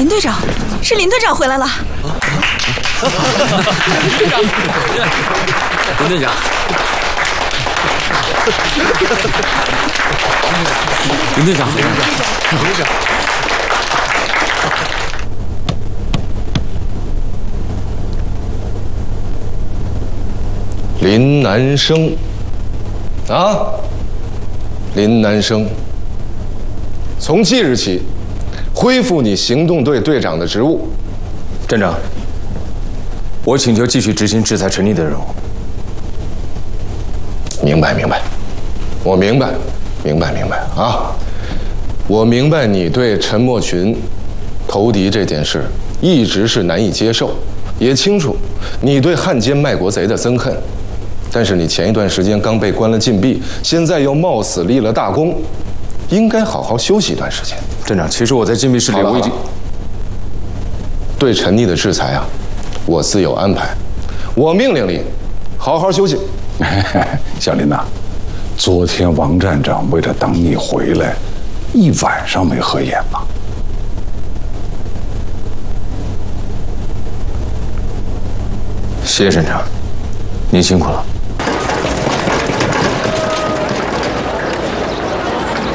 林队长，是林队长回来了。 林队长，林队长，林队长。 林南生，啊，林南生，从即日起，恢复你行动队队长的职务。 站长，我请求继续执行制裁陈丽的任务。 明白，我明白啊！我明白你对陈默群投敌这件事一直是难以接受，也清楚你对汉奸卖国贼的憎恨。但是你前一段时间刚被关了禁闭，现在又冒死立了大功，应该好好休息一段时间。 站长，其实我在禁闭室里我已经对陈丽的制裁啊，我自有安排。我命令你好好休息。 小林呐，昨天王站长为了等你回来，一晚上没合眼呐。 谢谢站长，您辛苦了。